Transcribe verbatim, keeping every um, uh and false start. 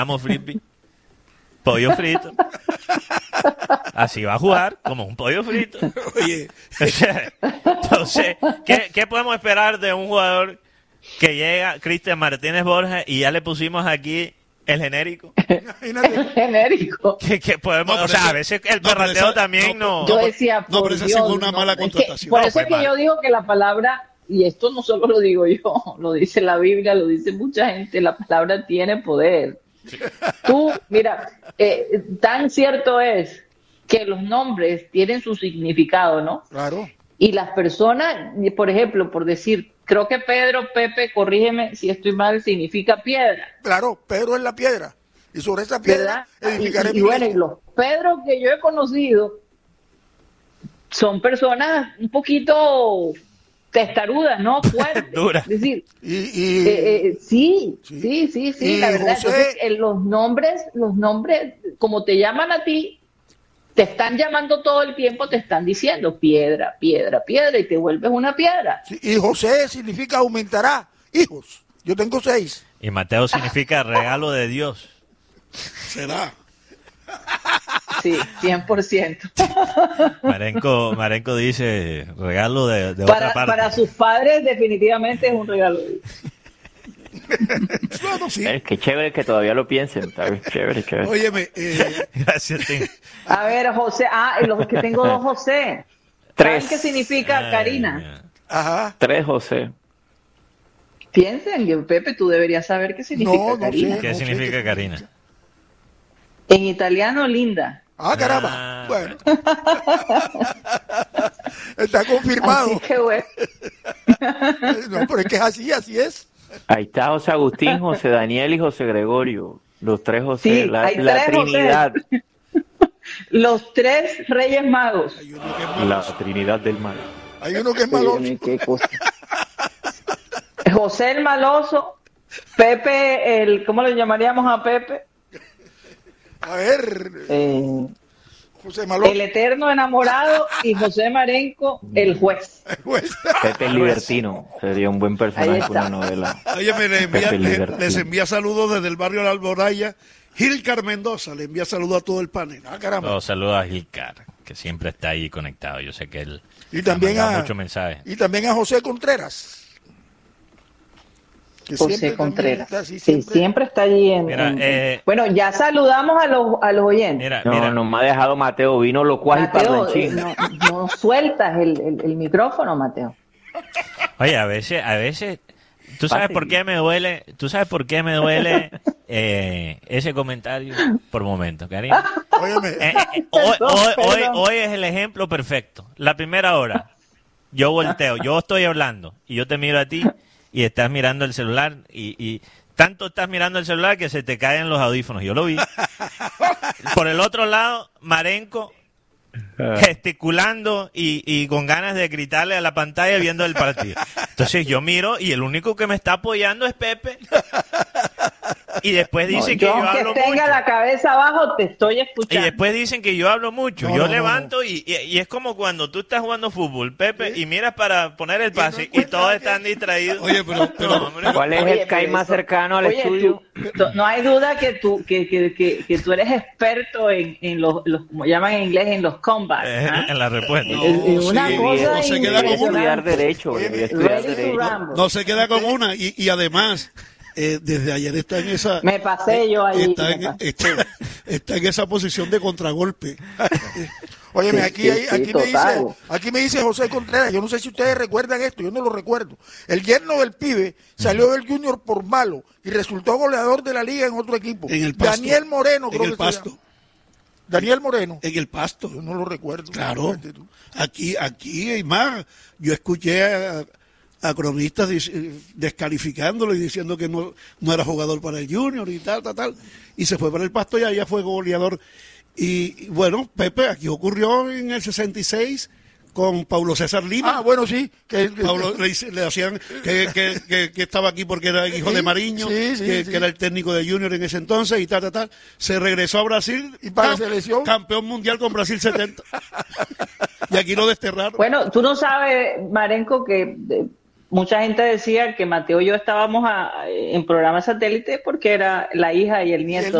Amo frisbee. Pollo frito. Así va a jugar, como un pollo frito. Oye. Entonces, ¿qué, ¿qué podemos esperar de un jugador que llega, Cristian Martínez Borja, y ya le pusimos aquí el genérico? El genérico. ¿Qué, qué podemos, No, o sea, ese, a veces el no, perrateo ese, también no... no. Yo decía, no, por pero esa Dios, sí fue una no, mala es que, contratación. por No, eso fue es que mal. yo digo que la palabra, y esto no solo lo digo yo, lo dice la Biblia, lo dice mucha gente, la palabra tiene poder. Sí. Tú, mira, eh, tan cierto es que los nombres tienen su significado, ¿no? Claro. Y las personas, por ejemplo, por decir, creo que Pedro, Pepe, corrígeme si estoy mal, significa piedra. Claro, Pedro es la piedra. Y sobre esa piedra ¿verdad? edificaré y, y, mi y bueno, iglesia. y los Pedro que yo he conocido son personas un poquito testarudas, ¿no? Fuertes. Duras. Es decir, Y, y, eh, eh, sí, sí. sí, sí, sí, Y la verdad. José- Entonces, eh, los nombres, los nombres, como te llaman a ti, te están llamando todo el tiempo, te están diciendo piedra, piedra, piedra, y te vuelves una piedra. sí, y José significa aumentará hijos. Yo tengo seis. Y Mateo significa regalo de Dios. Será. Sí, cien por ciento. Marenco, Marenco dice regalo de, de Para, otra parte. para sus padres definitivamente es un regalo. Bueno, sí. Es que chévere que todavía lo piensen, ¿sabes? Chévere, chévere. Óyeme, eh, Gracias, Tim. A ver, José, ah, los que tengo dos José. Tres. ¿Saben qué significa Ay, Karina? mira. ajá. Tres José. Piensen, que Pepe, tú deberías saber qué significa No, no Karina. sé. ¿Qué No significa qué Karina? significa. En italiano, linda. Ah, caramba. Ah, bueno. Está confirmado. Así que bueno. No, pero es que es así, así es. Ahí está José Agustín, José Daniel y José Gregorio. Los tres José. Sí, la hay la tres José. Trinidad. Los tres Reyes Magos. Hay uno que es La maloso. Trinidad del mal. Hay uno que es maloso. Oye, qué cosa. José el Maloso, Pepe, el, ¿cómo le llamaríamos a Pepe? A ver, Eh, José Maloso. el eterno enamorado y José Marenco, el juez. Pues, Pepe el Libertino. Sería un buen Ahí personaje está. para una novela. oye, me le envía- Pepe el le- Libertino. les envía saludos desde el barrio La Alboraya. Gilcar Mendoza le envía saludos a todo el panel. Ah, caramba. Oh, saludos a Gilcar, que siempre está ahí conectado. Yo sé que él Y también ha mandado a- muchos mensajes. Y también a José Contreras. Que José siempre también Contreras. está así, Sí, siempre. siempre está allí en... Mira, en- eh, bueno, ya saludamos a los, a los oyentes. Mira, No, mira. no me ha dejado Mateo. Vino locuaz y Mateo, eh, parlanchín. no, no sueltas el, el, el micrófono, Mateo. Oye, a veces, a veces, ¿tú sabes Fácil. por qué me duele? ¿Tú sabes por qué me duele eh, ese comentario por momento, cariño? Óyeme, Eh, eh, hoy, Perdón, hoy, hoy, perdón. hoy es el ejemplo perfecto. La primera hora, yo volteo, yo estoy hablando y yo te miro a ti y estás mirando el celular y, y tanto estás mirando el celular que se te caen los audífonos. Yo lo vi. Por el otro lado, Marenco gesticulando y, y con ganas de gritarle a la pantalla viendo el partido. Entonces yo miro y el único que me está apoyando es Pepe. Y después dicen No, que yo yo aunque hablo tenga mucho. la cabeza abajo, te estoy Y escuchando. después dicen que yo hablo mucho. No, yo no, no, levanto Y, y, y es como cuando tú estás jugando fútbol, Pepe, y miras para poner el pase y, encuentras todos que- están distraídos. Oye, pero- pero- No, hombre. ¿Cuál es Oye, el CAI pero más eso- cercano al oye, estudio? tú- tú- no hay duda que tú, que, que, que, que tú eres experto en, en los, los, como llaman en inglés, en los combats. Eh, ¿ah? en la respuesta. No, Es- es una sí, cosa no se queda Debería como estudiar impresionante. derecho. Oye, Debería estudiar Ready to derecho. rumble. no se queda con una. Y, y además, eh, desde ayer está en esa. Me pasé yo allí, Está me en, pasé. está, está en esa posición de contragolpe. Óyeme, Sí, aquí, sí, hay, sí, aquí, me dice, total. aquí me dice José Contreras, yo no sé si ustedes recuerdan esto, yo no lo recuerdo. El yerno del pibe salió del Junior por malo y resultó goleador de la liga en otro equipo. En el Pasto. Daniel Moreno, En creo el que se Pasto. llama. Daniel Moreno. En el Pasto. Yo no lo recuerdo. Claro. Fíjate tú. Aquí, aquí hay más. Yo escuché a, a cronistas dic- descalificándolo y diciendo que no, no era jugador para el Junior y tal, tal, tal. Y se fue para el Pasto y allá fue goleador. Y, y bueno, Pepe, aquí ocurrió en el sesenta y seis con Paulo César Lima. Ah, bueno, sí. Que, que- Pablo le, hice- le hacían que, que, que, que estaba aquí porque era hijo Sí, de Mariño, sí, sí, que, sí. que era el técnico de Junior en ese entonces y tal, tal, tal. Se regresó a Brasil ¿Y para la cam- selección? campeón mundial con Brasil setenta. Y aquí lo desterraron. Bueno, tú no sabes, Marenco, que eh, mucha gente decía que Mateo y yo estábamos a- en programa satélite porque era la hija y el nieto